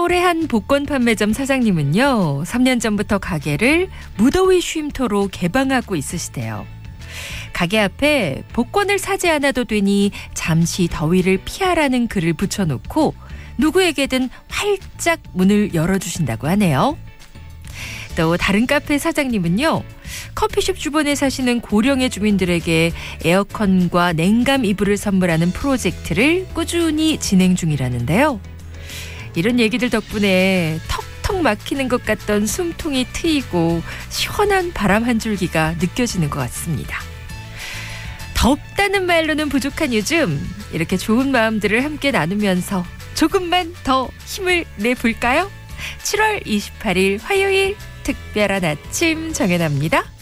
서울의 한 복권 판매점 사장님은요, 3년 전부터 가게를 무더위 쉼터로 개방하고 있으시대요. 가게 앞에 복권을 사지 않아도 되니 잠시 더위를 피하라는 글을 붙여놓고 누구에게든 활짝 문을 열어주신다고 하네요. 또 다른 카페 사장님은요, 커피숍 주변에 사시는 고령의 주민들에게 에어컨과 냉감 이불을 선물하는 프로젝트를 꾸준히 진행 중이라는데요. 이런 얘기들 덕분에 턱턱 막히는 것 같던 숨통이 트이고 시원한 바람 한 줄기가 느껴지는 것 같습니다. 덥다는 말로는 부족한 요즘, 이렇게 좋은 마음들을 함께 나누면서 조금만 더 힘을 내볼까요? 7월 28일 화요일 특별한 아침 정연아입니다.